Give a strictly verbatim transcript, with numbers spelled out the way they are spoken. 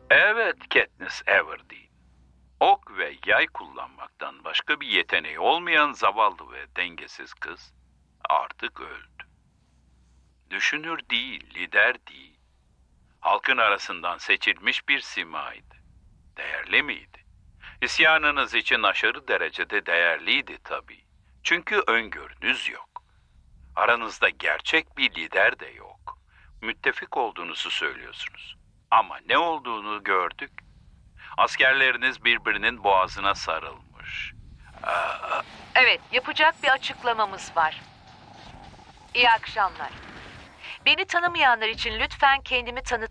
Evet, Katniss Everdeen. Ok ve yay kullanmaktan başka bir yeteneği olmayan zavallı ve dengesiz kız artık öldü. Düşünür değil, lider değil. Halkın arasından seçilmiş bir simaydı. Değerli miydi? İsyanınız için aşırı derecede değerliydi tabii. Çünkü öngörünüz yok. Aranızda gerçek bir lider de yok. Müttefik olduğunuzu söylüyorsunuz. Ama ne olduğunu gördük. Askerleriniz birbirinin boğazına sarılmış. Evet, yapacak bir açıklamamız var. İyi akşamlar. Beni tanımayanlar için lütfen kendimi tanıtmak